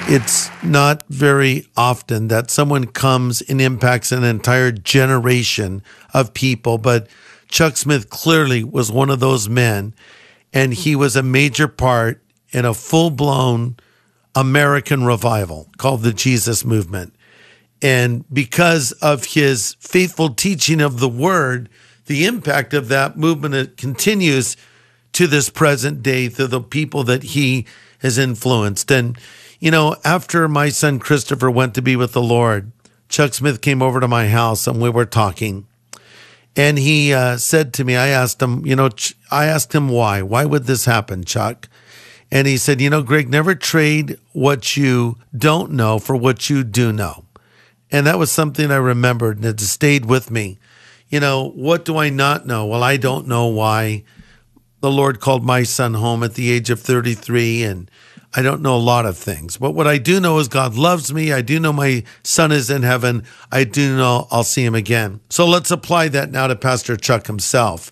It's not very often that someone comes and impacts an entire generation of people, but Chuck Smith clearly was one of those men, and he was a major part in a full-blown American revival called the Jesus Movement. And because of his faithful teaching of the word, the impact of that movement continues to this present day through the people that he has influenced. And, you know, after my son Christopher went to be with the Lord, Chuck Smith came over to my house and we were talking. And he said to me, I asked him why. Why would this happen, Chuck? And he said, Greg, never trade what you don't know for what you do know. And that was something I remembered and it stayed with me. What do I not know? Well, I don't know why the Lord called my son home at the age of 33, and I don't know a lot of things. But what I do know is God loves me. I do know my son is in heaven. I do know I'll see him again. So let's apply that now to Pastor Chuck himself.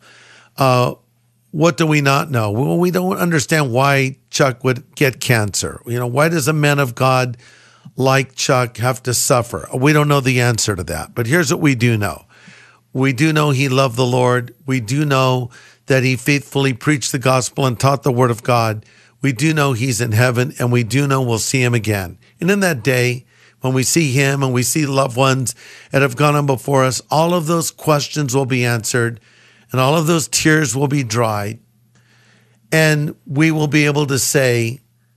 What do we not know? Well, we don't understand why Chuck would get cancer. Why does a man of God like Chuck have to suffer? We don't know the answer to that. But here's what we do know. We do know he loved the Lord. We do know that he faithfully preached the gospel and taught the word of God. We do know he's in heaven, and we do know we'll see him again. And in that day, when we see him and we see loved ones that have gone on before us, all of those questions will be answered, and all of those tears will be dried. And we will be able to say,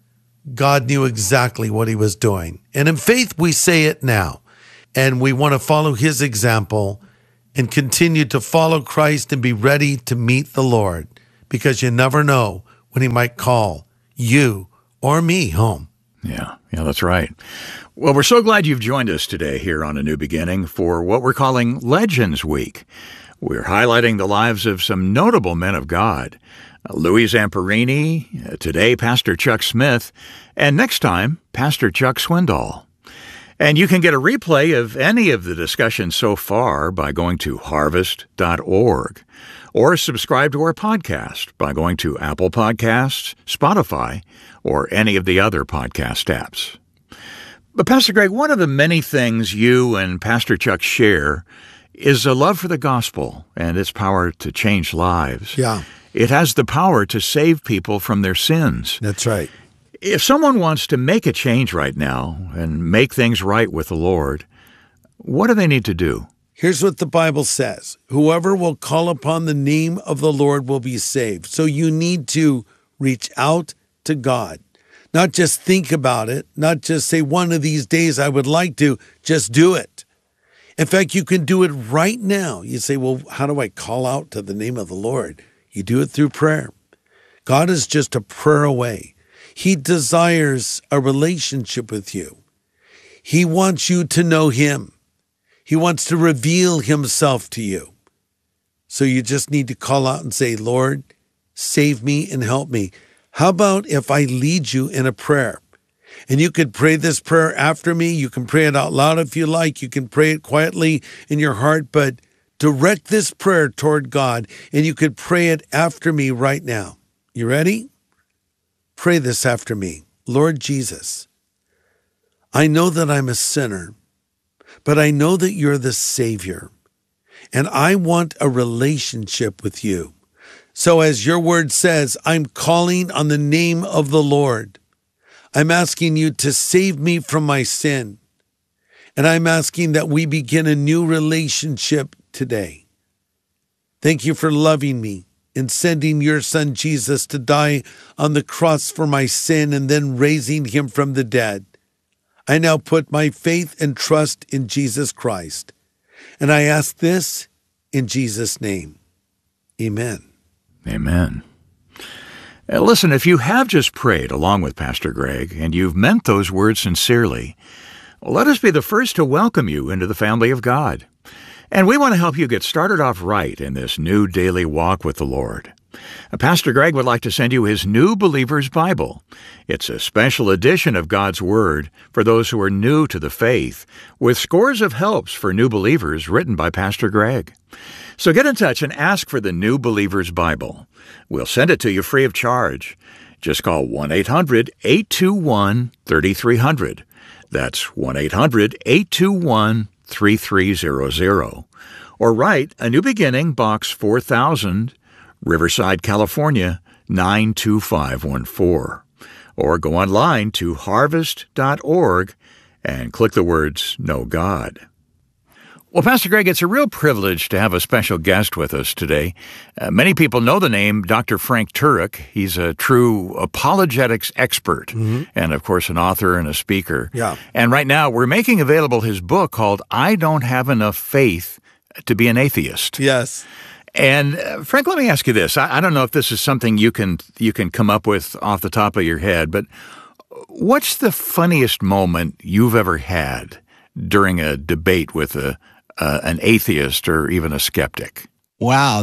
God knew exactly what he was doing. And in faith, we say it now. And we want to follow his example and continue to follow Christ and be ready to meet the Lord, because you never know when he might call you or me home. Yeah, that's right. Well, we're so glad you've joined us today here on A New Beginning for what we're calling Legends Week. We're highlighting the lives of some notable men of God. Louis Zamperini, today Pastor Chuck Smith, and next time, Pastor Chuck Swindoll. And you can get a replay of any of the discussions so far by going to harvest.org, or subscribe to our podcast by going to Apple Podcasts, Spotify, or any of the other podcast apps. But Pastor Greg, one of the many things you and Pastor Chuck share is a love for the gospel and its power to change lives. Yeah. It has the power to save people from their sins. That's right. If someone wants to make a change right now and make things right with the Lord, what do they need to do? Here's what the Bible says. Whoever will call upon the name of the Lord will be saved. So you need to reach out to God. Not just think about it, not just say one of these days I would like to, just do it. In fact, you can do it right now. You say, well, how do I call out to the name of the Lord? You do it through prayer. God is just a prayer away. He desires a relationship with you. He wants you to know him. He wants to reveal himself to you. So you just need to call out and say, Lord, save me and help me. How about if I lead you in a prayer? And you could pray this prayer after me. You can pray it out loud if you like. You can pray it quietly in your heart, but direct this prayer toward God, and you could pray it after me right now. You ready? Pray this after me. Lord Jesus, I know that I'm a sinner, but I know that you're the Savior, and I want a relationship with you. So as your word says, I'm calling on the name of the Lord. I'm asking you to save me from my sin, and I'm asking that we begin a new relationship today. Thank you for loving me and sending your son Jesus to die on the cross for my sin and then raising him from the dead. I now put my faith and trust in Jesus Christ. And I ask this in Jesus' name. Amen. Amen. Listen, if you have just prayed along with Pastor Greg and you've meant those words sincerely, let us be the first to welcome you into the family of God. And we want to help you get started off right in this new daily walk with the Lord. Pastor Greg would like to send you his New Believer's Bible. It's a special edition of God's Word for those who are new to the faith, with scores of helps for new believers written by Pastor Greg. So get in touch and ask for the New Believer's Bible. We'll send it to you free of charge. Just call 1-800-821-3300. That's 1-800-821-3300. Or write A New Beginning, Box 4000, Riverside, California, 92514. Or go online to harvest.org and click the words Know God. Well, Pastor Greg, it's a real privilege to have a special guest with us today. Many people know the name Dr. Frank Turek. He's a true apologetics expert and, of course, an author and a speaker. Yeah. And right now, we're making available his book called I Don't Have Enough Faith to Be an Atheist. Yes. And, Frank, let me ask you this. I don't know if this is something you can come up with off the top of your head, but what's the funniest moment you've ever had during a debate with an atheist or even a skeptic? Wow,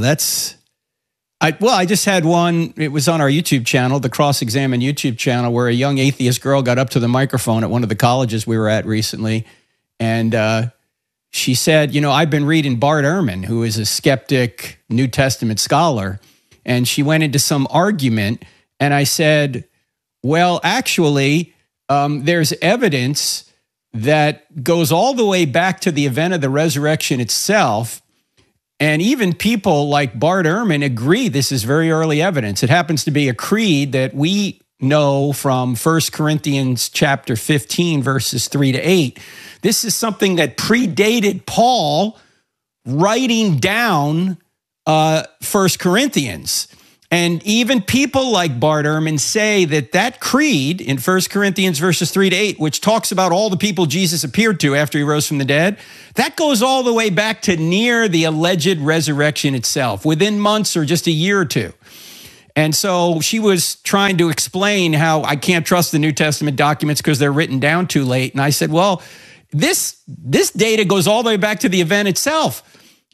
I just had one. It was on our YouTube channel, the Cross Examine YouTube channel, where a young atheist girl got up to the microphone at one of the colleges we were at recently, and she said, I've been reading Bart Ehrman, who is a skeptic New Testament scholar, and she went into some argument, and I said, well, actually, there's evidence that goes all the way back to the event of the resurrection itself. And even people like Bart Ehrman agree this is very early evidence. It happens to be a creed that we know from 1 Corinthians chapter 15, verses 3-8. This is something that predated Paul writing down 1 Corinthians. And even people like Bart Ehrman say that creed in 1 Corinthians verses 3-8, which talks about all the people Jesus appeared to after he rose from the dead, that goes all the way back to near the alleged resurrection itself, within months or just a year or two. And so she was trying to explain how I can't trust the New Testament documents because they're written down too late. And I said, well, this data goes all the way back to the event itself.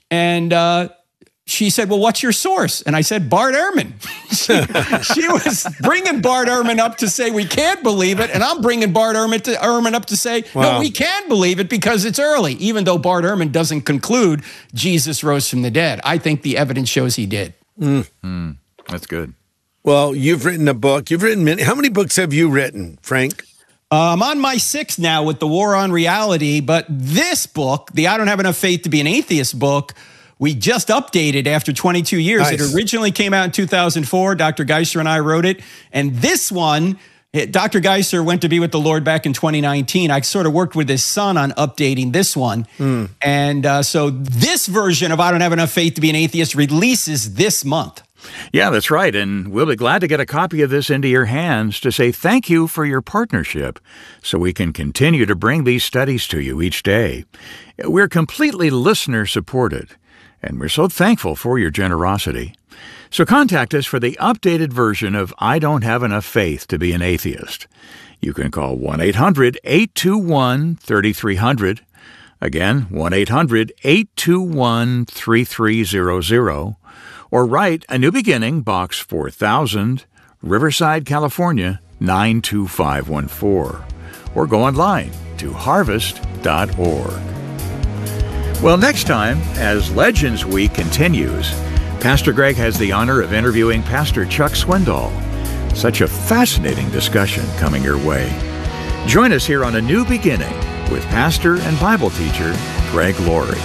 And she said, well, what's your source? And I said, Bart Ehrman. She was bringing Bart Ehrman up to say we can't believe it, and I'm bringing Bart Ehrman up to say, no, we can believe it because it's early, even though Bart Ehrman doesn't conclude Jesus rose from the dead. I think the evidence shows he did. That's good. Well, you've written a book. You've written many. How many books have you written, Frank? I'm on my 6th now with The War on Reality, but this book, the I Don't Have Enough Faith to Be an Atheist book, we just updated after 22 years. Nice. It originally came out in 2004. Dr. Geisler and I wrote it. And this one, Dr. Geisler went to be with the Lord back in 2019. I sort of worked with his son on updating this one. And so this version of I Don't Have Enough Faith to Be an Atheist releases this month. Yeah, that's right. And we'll be glad to get a copy of this into your hands to say thank you for your partnership so we can continue to bring these studies to you each day. We're completely listener-supported, and we're so thankful for your generosity. So contact us for the updated version of I Don't Have Enough Faith to Be an Atheist. You can call 1-800-821-3300. Again, 1-800-821-3300. Or write A New Beginning, Box 4000, Riverside, California, 92514. Or go online to harvest.org. Well, next time, as Legends Week continues, Pastor Greg has the honor of interviewing Pastor Chuck Swindoll. Such a fascinating discussion coming your way. Join us here on A New Beginning with pastor and Bible teacher Greg Laurie.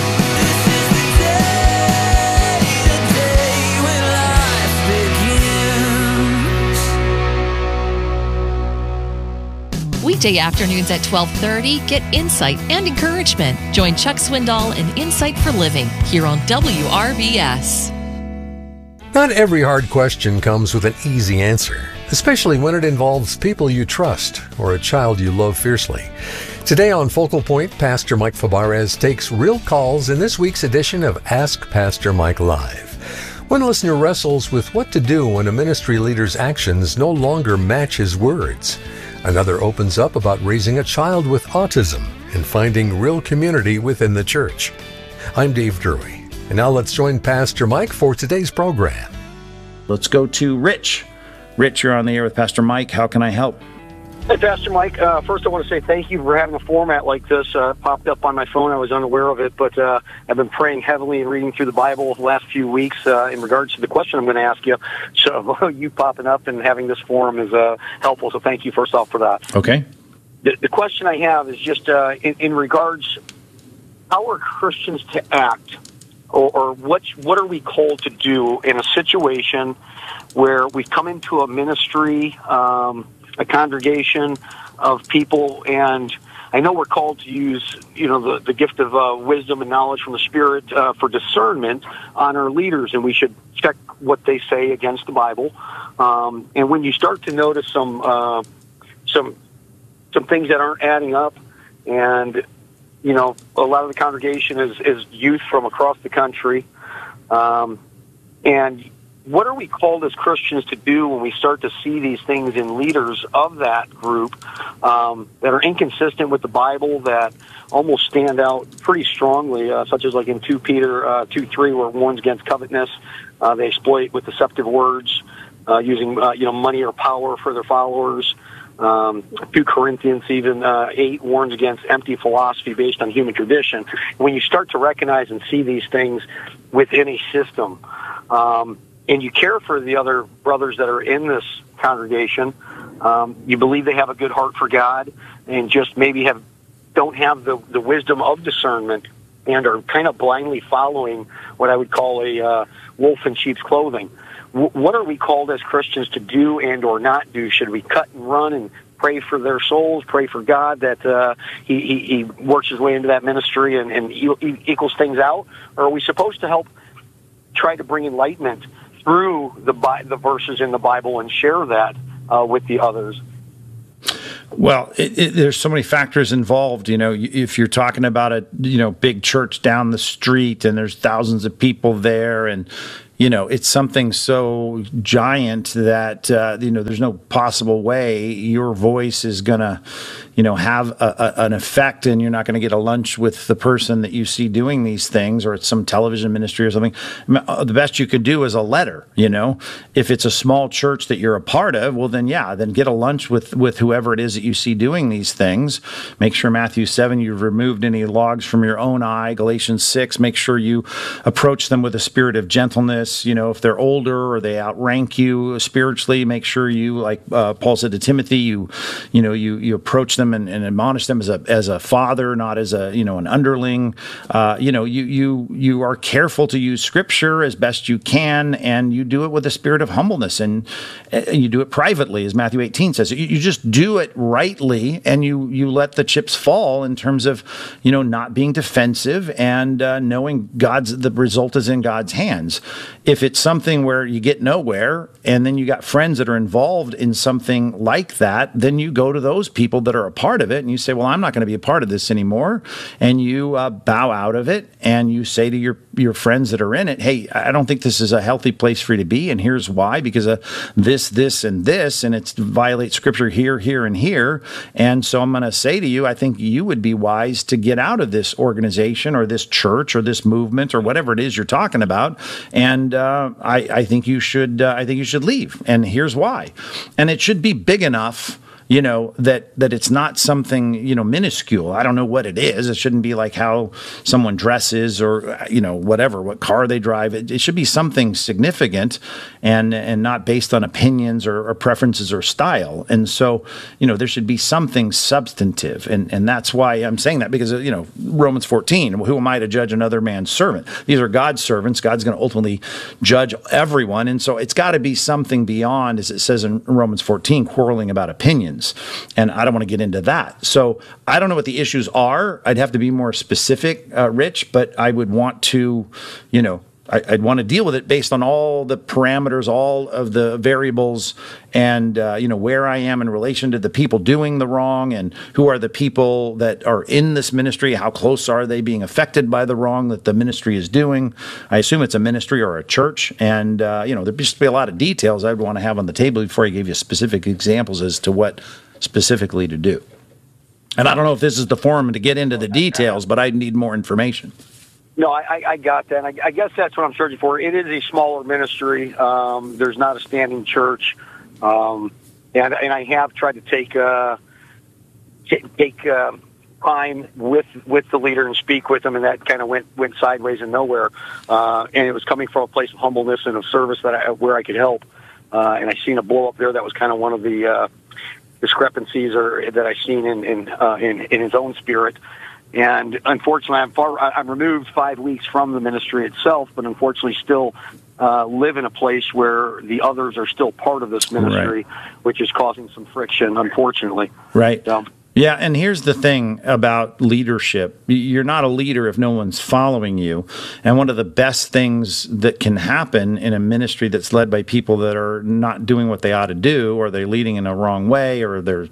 Weekday afternoons at 12:30, get insight and encouragement. Join Chuck Swindoll in Insight for Living here on WRBS. Not every hard question comes with an easy answer, especially when it involves people you trust or a child you love fiercely. Today on Focal Point, Pastor Mike Fabarez takes real calls in this week's edition of Ask Pastor Mike Live. One listener wrestles with what to do when a ministry leader's actions no longer match his words. Another opens up about raising a child with autism and finding real community within the church. I'm Dave Drury, and now let's join Pastor Mike for today's program. Let's go to Rich. Rich, you're on the air with Pastor Mike. How can I help? Hey, Pastor Mike. First, I want to say thank you for having a format like this. Popped up on my phone. I was unaware of it, but I've been praying heavily and reading through the Bible the last few weeks in regards to the question I'm going to ask you. So you popping up and having this forum is helpful. So thank you, first off, for that. Okay. The question I have is just in regards, how are Christians to act, or what are we called to do in a situation where we come into a ministry, a congregation of people, and I know we're called to use, the gift of wisdom and knowledge from the Spirit for discernment on our leaders, and we should check what they say against the Bible. And when you start to notice some things that aren't adding up, and a lot of the congregation is youth from across the country, and what are we called as Christians to do when we start to see these things in leaders of that group that are inconsistent with the Bible, that almost stand out pretty strongly, such as like in 2 Peter 2:3, where it warns against covetousness. They exploit with deceptive words, using money or power for their followers. 2 Corinthians even 8 warns against empty philosophy based on human tradition. When you start to recognize and see these things within a system, and you care for the other brothers that are in this congregation, you believe they have a good heart for God, and just maybe don't have the wisdom of discernment, and are kind of blindly following what I would call a wolf in sheep's clothing. What are we called as Christians to do and or not do? Should we cut and run and pray for their souls, pray for God that he works his way into that ministry and equals things out? Or are we supposed to help try to bring enlightenment through the verses in the Bible and share that with the others? Well, there's so many factors involved. If you're talking about a big church down the street and there's thousands of people there, and it's something so giant that there's no possible way your voice is gonna have an effect, and you're not going to get a lunch with the person that you see doing these things, or it's some television ministry or something. The best you could do is a letter. If it's a small church that you're a part of, well, then get a lunch with whoever it is that you see doing these things. Make sure Matthew 7, you've removed any logs from your own eye. Galatians 6, make sure you approach them with a spirit of gentleness. If they're older or they outrank you spiritually, make sure you, like Paul said to Timothy, you approach them and admonish them as a father, not as an underling. You are careful to use Scripture as best you can, and you do it with a spirit of humbleness, and you do it privately, as Matthew 18 says. You just do it rightly, and you let the chips fall in terms of not being defensive, and knowing the result is in God's hands. If it's something where you get nowhere, and then you got friends that are involved in something like that, then you go to those people that are a part of it, and you say, well, I'm not going to be a part of this anymore, and you bow out of it, and you say to your friends that are in it, hey, I don't think this is a healthy place for you to be, and here's why, because of this, and it violates Scripture here, and here, and so I'm going to say to you, I think you would be wise to get out of this organization, or this church, or this movement, or whatever it is you're talking about, and I think you should leave, and here's why. And it should be big enough, that it's not something, minuscule. I don't know what it is. It shouldn't be like how someone dresses, or, what car they drive. It should be something significant, and not based on opinions or preferences or style. And so, there should be something substantive. And that's why I'm saying that, because, Romans 14, who am I to judge another man's servant? These are God's servants. God's going to ultimately judge everyone. And so it's got to be something beyond, as it says in Romans 14, quarreling about opinions. And I don't want to get into that. So I don't know what the issues are. I'd have to be more specific, Rich, but I would want to, I'd want to deal with it based on all the parameters, all of the variables, and, where I am in relation to the people doing the wrong, and who are the people that are in this ministry, how close are they being affected by the wrong that the ministry is doing. I assume it's a ministry or a church, and, there'd just be a lot of details I'd want to have on the table before I gave you specific examples as to what specifically to do. And I don't know if this is the forum to get into the details, but I need more information. No, I got that. I guess that's what I'm searching for. It is a smaller ministry. There's not a standing church. and I have tried to take time with the leader and speak with him, and that kind of went sideways and nowhere. And it was coming from a place of humbleness and of service where I could help. And I seen a blow up there that was kind of one of the discrepancies that I seen in his own spirit. And unfortunately, I'm removed 5 weeks from the ministry itself, but unfortunately still live in a place where the others are still part of this ministry, right, which is causing some friction, unfortunately. Right. Yeah, and here's the thing about leadership. You're not a leader if no one's following you. And one of the best things that can happen in a ministry that's led by people that are not doing what they ought to do, or they're leading in a wrong way, or they're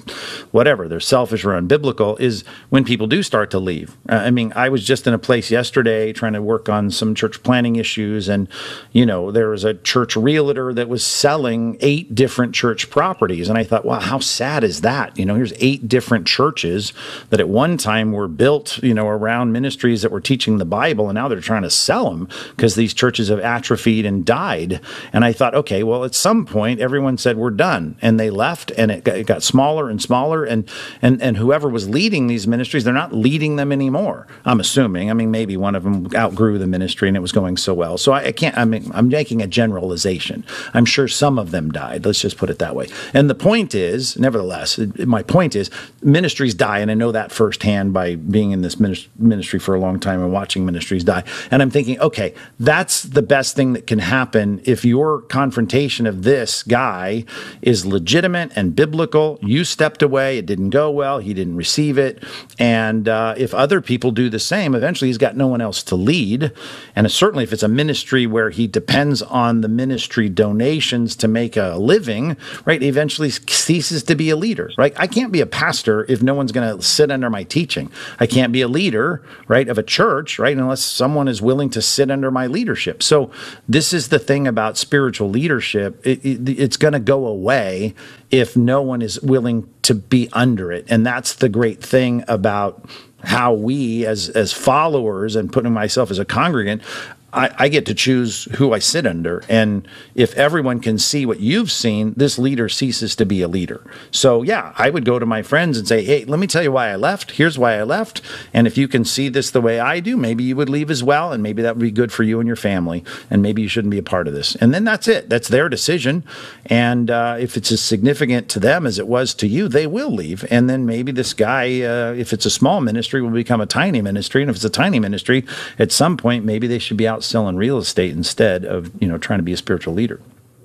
selfish or unbiblical, is when people do start to leave. I mean, I was just in a place yesterday trying to work on some church planning issues, and, there was a church realtor that was selling 8 different church properties. And I thought, wow, how sad is that? Here's 8 different churches that at one time were built, around ministries that were teaching the Bible, and now they're trying to sell them because these churches have atrophied and died. And I thought, okay, well, at some point, everyone said we're done, and they left, and it got smaller and smaller, and whoever was leading these ministries, they're not leading them anymore. I'm assuming. I mean, maybe one of them outgrew the ministry and it was going so well. So I'm making a generalization. I'm sure some of them died. Let's just put it that way. And the point is, nevertheless, my point is, ministries die, and I know that firsthand by being in this ministry for a long time and watching ministries die. And I'm thinking, okay, that's the best thing that can happen if your confrontation of this guy is legitimate and biblical. You stepped away, it didn't go well, he didn't receive it, and if other people do the same, eventually he's got no one else to lead. And certainly if it's a ministry where he depends on the ministry donations to make a living, right, eventually ceases to be a leader, right? I can't be a pastor if no one's going to sit under my teaching. I can't be a leader, right, of a church, right, unless someone is willing to sit under my leadership. So this is the thing about spiritual leadership. It's going to go away if no one is willing to be under it. And that's the great thing about how we as followers, and putting myself as a congregant, I get to choose who I sit under. And if everyone can see what you've seen, this leader ceases to be a leader. So yeah, I would go to my friends and say, hey, let me tell you why I left. Here's why I left. And if you can see this the way I do, maybe you would leave as well. And maybe that would be good for you and your family. And maybe you shouldn't be a part of this. And then that's it. That's their decision. And if it's as significant to them as it was to you, they will leave. And then maybe this guy, if it's a small ministry, will become a tiny ministry. And if it's a tiny ministry, at some point, maybe they should be out selling real estate instead of trying to be a spiritual leader.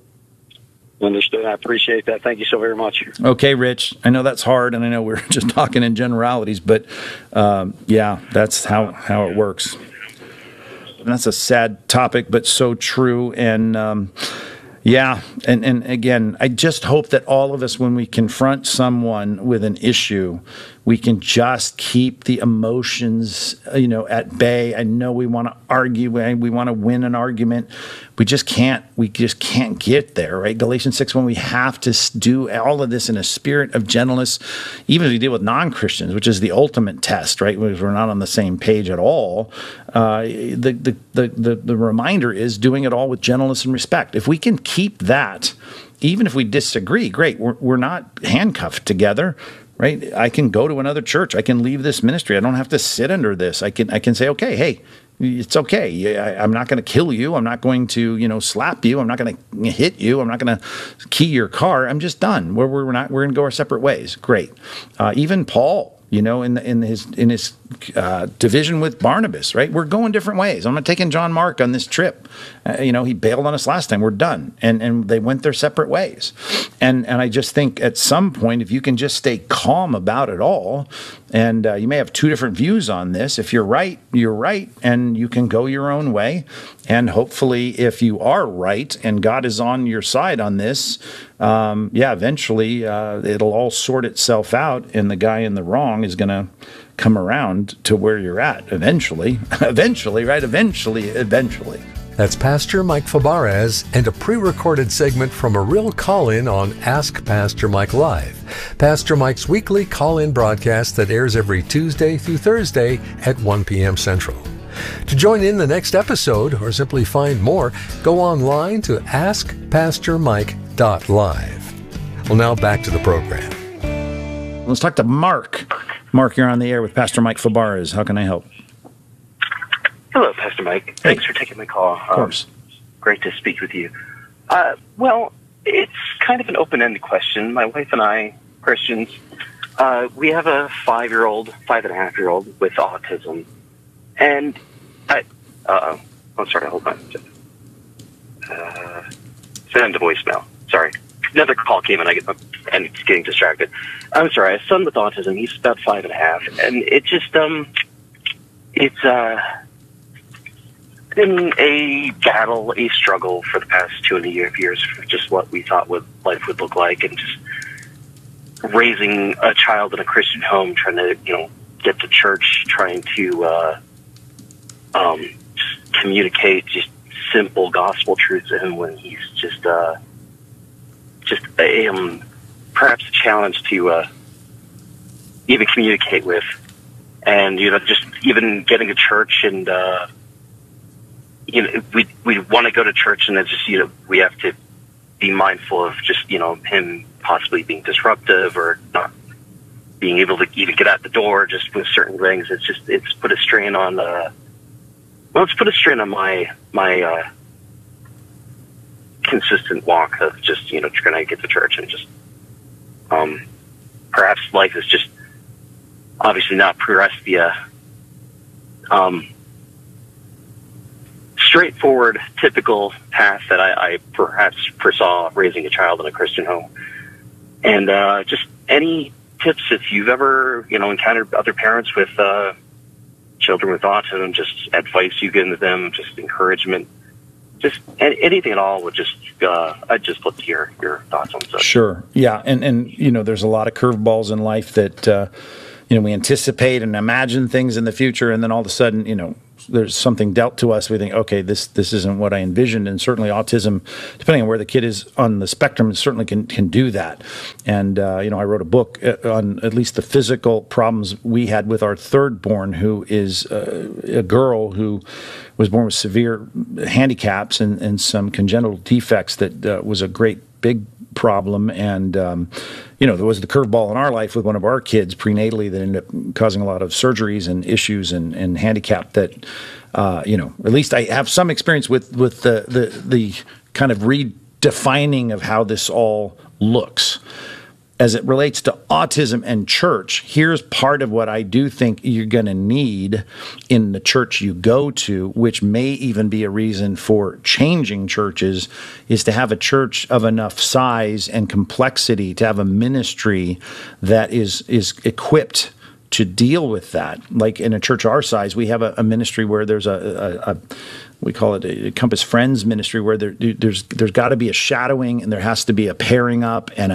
Understood. I appreciate that. Thank you so very much. Okay, Rich. I know that's hard, and I know we're just talking in generalities, but yeah, that's how it works. And that's a sad topic, but so true. And yeah, and again, I just hope that all of us, when we confront someone with an issue, we can just keep the emotions, at bay. I know we want to argue, we want to win an argument. We just can't get there, right? Galatians 6:1, we have to do all of this in a spirit of gentleness, even as we deal with non-Christians, which is the ultimate test, right? Because we're not on the same page at all. The reminder is doing it all with gentleness and respect. If we can keep that, even if we disagree, great. We're not handcuffed together. Right? I can go to another church. I can leave this ministry. I don't have to sit under this. I can say, okay, hey, it's okay. I'm not going to kill you. I'm not going to, slap you. I'm not going to hit you. I'm not going to key your car. I'm just done. We're going to go our separate ways. Great. Even Paul, in his division with Barnabas, right? We're going different ways. I'm not taking John Mark on this trip. He bailed on us last time. We're done. And they went their separate ways. And I just think at some point, if you can just stay calm about it all, and you may have two different views on this. If you're right, you're right, and you can go your own way. And hopefully, if you are right and God is on your side on this, eventually it'll all sort itself out, and the guy in the wrong is going to come around to where you're at eventually. Eventually, right? Eventually. That's Pastor Mike Fabarez and a pre-recorded segment from a real call-in on Ask Pastor Mike Live, Pastor Mike's weekly call-in broadcast that airs every Tuesday through Thursday at 1 p.m. Central. To join in the next episode or simply find more, go online to askpastormike.live. Well, now back to the program. Let's talk to Mark. Mark, you're on the air with Pastor Mike Fabarez. How can I help? Hello, Pastor Mike. Thanks for taking my call. Of course. Great to speak with you. Well, it's kind of an open-ended question. My wife and I, Christians, we have a 5.5-year-old with autism. And I'm sorry, hold on. Send to voicemail. Sorry. Another call came in, and it's getting distracted. I'm sorry, a son with autism, he's about 5.5, and it just, it's been a battle, a struggle for the past 2.5 years for just what we thought life would look like, and just raising a child in a Christian home, trying to, get to church, trying to, just communicate just simple gospel truths to him when he's just perhaps a challenge to even communicate with, and just even getting to church, and we want to go to church, and it's just we have to be mindful of just him possibly being disruptive or not being able to even get out the door just with certain things. It's put a strain on my consistent walk of just trying to get to church, and just perhaps life is just obviously not progressed via straightforward, typical path that I perhaps foresaw raising a child in a Christian home. And just any tips if you've ever encountered other parents with children with autism, just advice you give to them, just encouragement, just anything at all would just I'd just love to hear your thoughts on such. Sure. Yeah. And there's a lot of curveballs in life that, we anticipate and imagine things in the future. And then all of a sudden, there's something dealt to us. We think, okay, this isn't what I envisioned. And certainly autism, depending on where the kid is on the spectrum, certainly can do that. And, I wrote a book on at least the physical problems we had with our third born, who is a girl who was born with severe handicaps and some congenital defects that was a great big problem. And, there was the curveball in our life with one of our kids prenatally that ended up causing a lot of surgeries and issues and handicap that, at least I have some experience with the kind of redefining of how this all looks. As it relates to autism and church, here's part of what I do think you're going to need in the church you go to, which may even be a reason for changing churches, is to have a church of enough size and complexity to have a ministry that is equipped to deal with that. Like in a church our size, we have a ministry where there's we call it a Compass Friends ministry, where there's got to be a shadowing, and there has to be a pairing up, and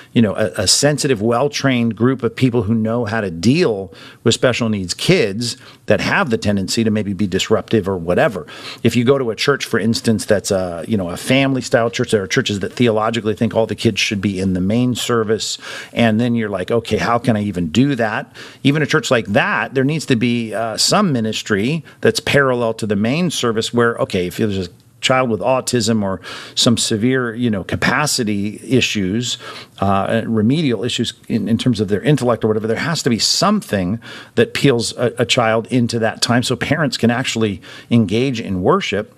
a sensitive, well-trained group of people who know how to deal with special needs kids that have the tendency to maybe be disruptive or whatever. If you go to a church, for instance, that's a family-style church, there are churches that theologically think all the kids should be in the main service, and then you're like, okay, how can I even do that? Even a church like that, there needs to be some ministry that's parallel to the main service, where, okay, if there's a child with autism or some severe, capacity issues, remedial issues in terms of their intellect or whatever, there has to be something that peels a child into that time so parents can actually engage in worship.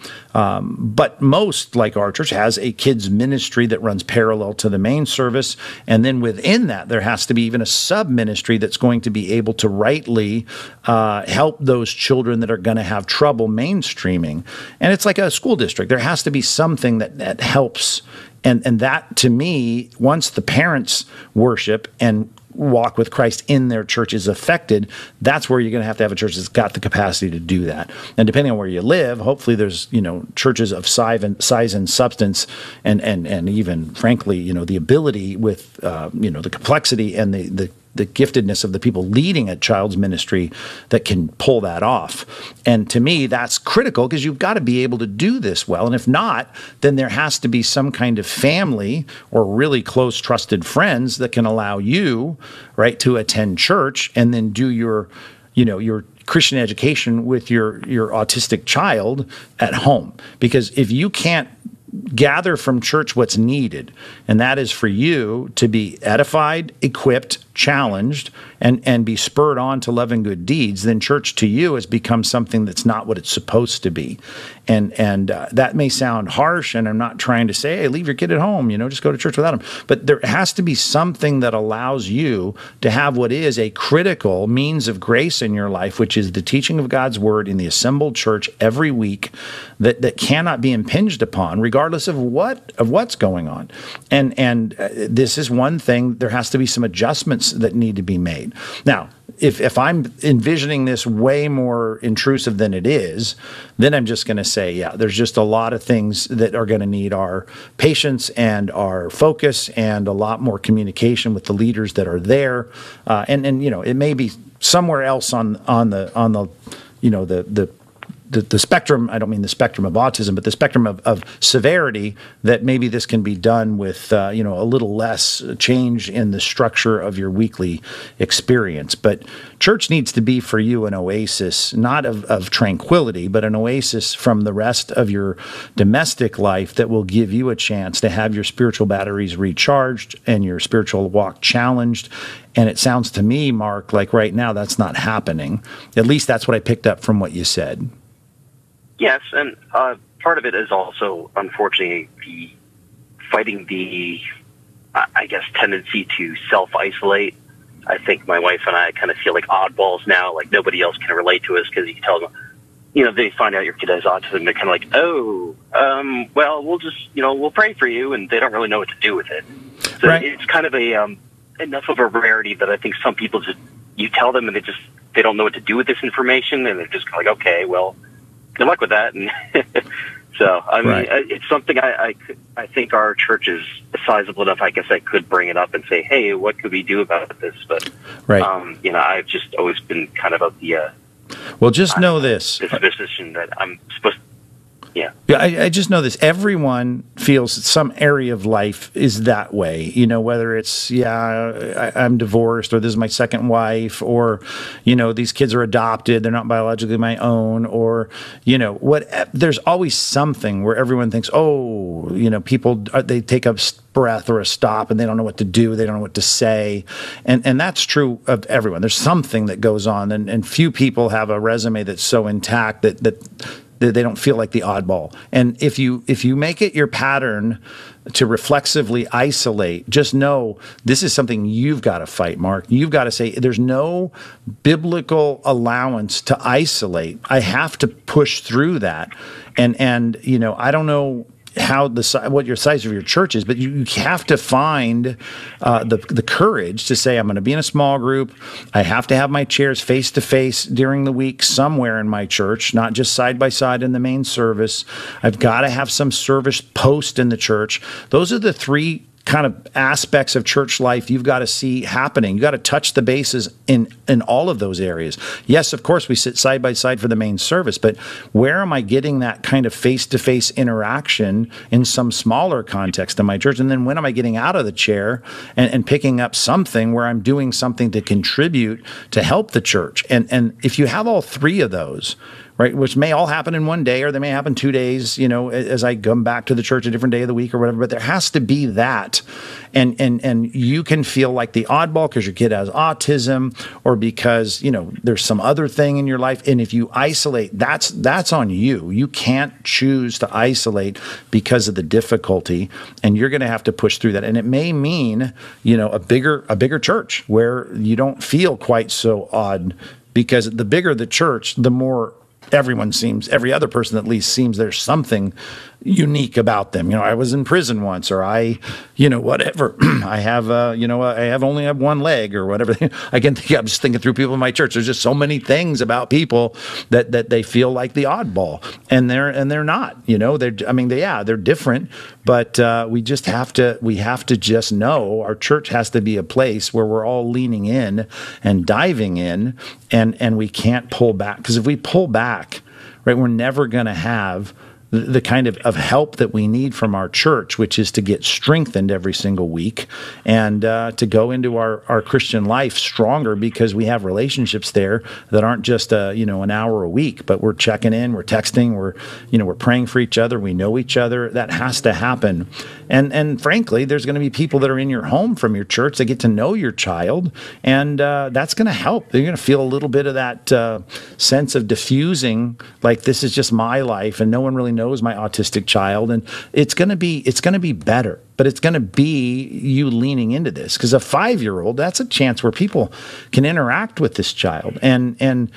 But most, like our church, has a kids ministry that runs parallel to the main service. And then within that, there has to be even a sub-ministry that's going to be able to rightly help those children that are going to have trouble mainstreaming. And it's like a school district. There has to be something that helps. And that, to me, once the parents worship and walk with Christ in their church is affected, that's where you're going to have a church that's got the capacity to do that. And depending on where you live, hopefully there's, churches of size and substance and even, frankly, the ability with, the complexity and the giftedness of the people leading a child's ministry that can pull that off. And to me, that's critical, because you've got to be able to do this well. And if not, then there has to be some kind of family or really close, trusted friends that can allow you, right, to attend church and then do your Christian education with your autistic child at home. Because if you can't gather from church what's needed, and that is for you to be edified, equipped, challenged, and be spurred on to love and good deeds, then church to you has become something that's not what it's supposed to be. And that may sound harsh, and I'm not trying to say, hey, leave your kid at home, just go to church without him. But there has to be something that allows you to have what is a critical means of grace in your life, which is the teaching of God's word in the assembled church every week that cannot be impinged upon, regardless of what's going on. And this is one thing. There has to be some adjustments that need to be made. Now, if I'm envisioning this way more intrusive than it is, then I'm just going to say, yeah, there's just a lot of things that are going to need our patience and our focus and a lot more communication with the leaders that are there. And it may be somewhere else on the spectrum. I don't mean the spectrum of autism, but the spectrum of severity, that maybe this can be done with a little less change in the structure of your weekly experience. But church needs to be for you an oasis, not of tranquility, but an oasis from the rest of your domestic life that will give you a chance to have your spiritual batteries recharged and your spiritual walk challenged. And it sounds to me, Mark, like right now that's not happening. At least that's what I picked up from what you said. Yes, and part of it is also, unfortunately, fighting the, I guess, tendency to self-isolate. I think my wife and I kind of feel like oddballs now, like nobody else can relate to us, because you can tell them, they find out your kid has autism, they're kind of like, well, we'll just, we'll pray for you, and they don't really know what to do with it. So right. It's kind of enough of a rarity that I think some people just, you tell them and they don't know what to do with this information, and they're just kind of like, okay, well, good luck with that. And so, I mean, right. It's something I think our church is sizable enough. I guess I could bring it up and say, hey, what could we do about this? But, right. I've just always been kind of the, well, just know this position that I'm supposed to. Yeah. I just know this. Everyone feels that some area of life is that way, whether it's, I'm divorced, or this is my second wife, or, these kids are adopted, they're not biologically my own, or, there's always something where everyone thinks, people, they take a breath or a stop and they don't know what to do, they don't know what to say. And that's true of everyone. There's something that goes on, and few people have a resume that's so intact that they don't feel like the oddball. And if you make it your pattern to reflexively isolate, just know this is something you've got to fight, Mark. You've got to say, there's no biblical allowance to isolate. I have to push through that. And I don't know what your size of your church is, but you have to find the courage to say, I'm going to be in a small group. I have to have my chairs face to face during the week somewhere in my church, not just side by side in the main service. I've got to have some service post in the church. Those are the three kind of aspects of church life you've got to see happening. You got to touch the bases in all of those areas. Yes, of course, we sit side by side for the main service, but where am I getting that kind of face-to-face interaction in some smaller context in my church? And then when am I getting out of the chair and picking up something where I'm doing something to contribute to help the church? And if you have all three of those, right, which may all happen in one day, or they may happen 2 days, as I come back to the church a different day of the week or whatever, but there has to be that. And you can feel like the oddball because your kid has autism, or because, there's some other thing in your life. And if you isolate, that's on you. You can't choose to isolate because of the difficulty, and you're going to have to push through that. And it may mean, a bigger church where you don't feel quite so odd, because the bigger the church, the more every other person at least seems there's something unique about them. I was in prison once, or whatever. I have, I only have one leg or whatever. I'm just thinking through people in my church. There's just so many things about people that they feel like the oddball, and they're not. They're different, but we have to just know our church has to be a place where we're all leaning in and diving in, and we can't pull back, because if we pull back, right, we're never going to have the kind of help that we need from our church, which is to get strengthened every single week and to go into our Christian life stronger, because we have relationships there that aren't just an hour a week, but we're checking in, we're texting, we're praying for each other, we know each other. That has to happen. And frankly, there's going to be people that are in your home from your church that get to know your child, and that's going to help. They're going to feel a little bit of that sense of diffusing, like this is just my life and no one really knows my autistic child, and it's going to be better. But it's going to be you leaning into this, because a 5-year-old, that's a chance where people can interact with this child, and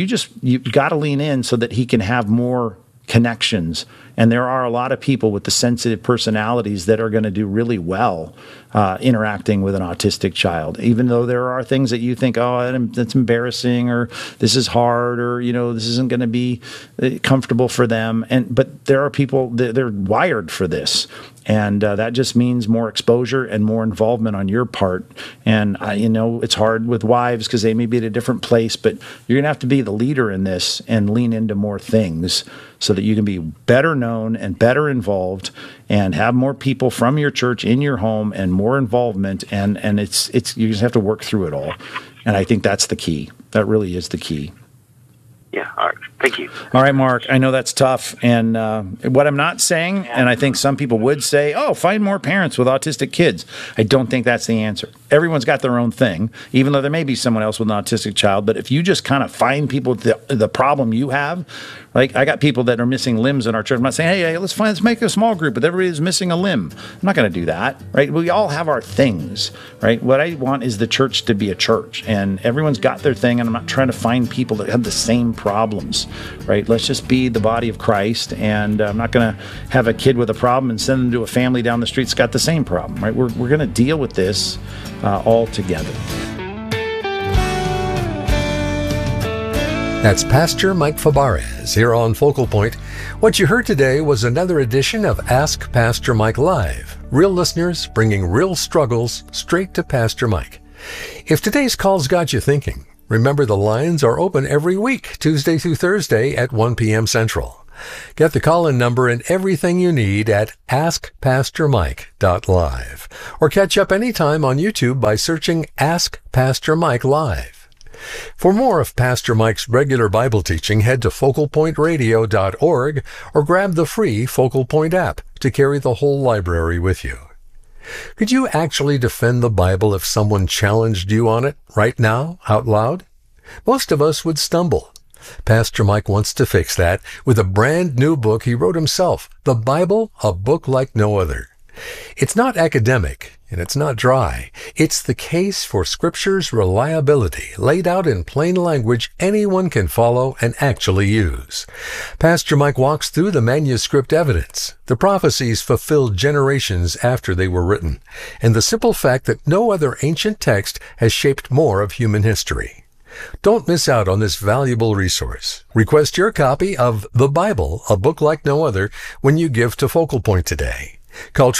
you got to lean in so that he can have more connections. And there are a lot of people with the sensitive personalities that are going to do really well interacting with an autistic child, even though there are things that you think, oh, that's embarrassing, or this is hard, or this isn't going to be comfortable for them. But there are people that they're wired for this, and that just means more exposure and more involvement on your part. And it's hard with wives because they may be at a different place, but you're going to have to be the leader in this and lean into more things so that you can be better known and better involved and have more people from your church in your home and more involvement. And it's you just have to work through it all. And I think that's the key. That really is the key. Yeah. All right. Thank you. All right, Mark. I know that's tough. And what I'm not saying, and I think some people would say, oh, find more parents with autistic kids. I don't think that's the answer. Everyone's got their own thing, even though there may be someone else with an autistic child. But if you just kind of find people with the problem you have, like I got people that are missing limbs in our church. I'm not saying, hey, let's make a small group, but everybody's missing a limb. I'm not going to do that, right? We all have our things, right? What I want is the church to be a church, and everyone's got their thing, and I'm not trying to find people that have the same problems, right? Let's just be the body of Christ, and I'm not going to have a kid with a problem and send them to a family down the street that's got the same problem, right? We're going to deal with this all together. That's Pastor Mike Fabarez here on Focal Point. What you heard today was another edition of Ask Pastor Mike Live. Real listeners bringing real struggles straight to Pastor Mike. If today's calls got you thinking, remember the lines are open every week, Tuesday through Thursday at 1 p.m. Central. Get the call-in number and everything you need at AskPastorMike.live, or catch up anytime on YouTube by searching Ask Pastor Mike Live. For more of Pastor Mike's regular Bible teaching, head to FocalPointRadio.org or grab the free Focal Point app to carry the whole library with you. Could you actually defend the Bible if someone challenged you on it right now, out loud? Most of us would stumble. Pastor Mike wants to fix that with a brand new book he wrote himself, The Bible, a Book Like No Other. It's not academic, and it's not dry. It's the case for Scripture's reliability, laid out in plain language anyone can follow and actually use. Pastor Mike walks through the manuscript evidence, the prophecies fulfilled generations after they were written, and the simple fact that no other ancient text has shaped more of human history. Don't miss out on this valuable resource. Request your copy of The Bible, a Book Like No Other, when you give to Focal Point today. Call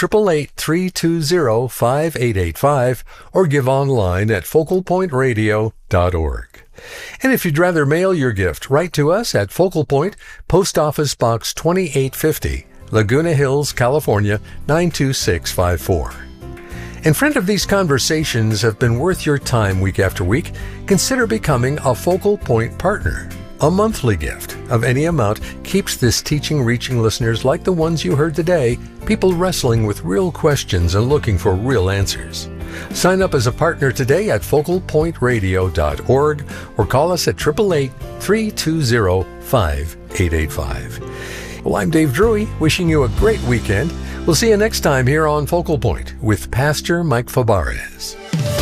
888-320-5885 or give online at FocalPointRadio.org. And if you'd rather mail your gift, write to us at Focal Point, Post Office Box 2850, Laguna Hills, California, 92654. And friend, if these conversations have been worth your time week after week, consider becoming a Focal Point partner. A monthly gift of any amount keeps this teaching reaching listeners like the ones you heard today, people wrestling with real questions and looking for real answers. Sign up as a partner today at FocalPointRadio.org or call us at 888-320-5885. Well, I'm Dave Drury, wishing you a great weekend. We'll see you next time here on Focal Point with Pastor Mike Fabarez.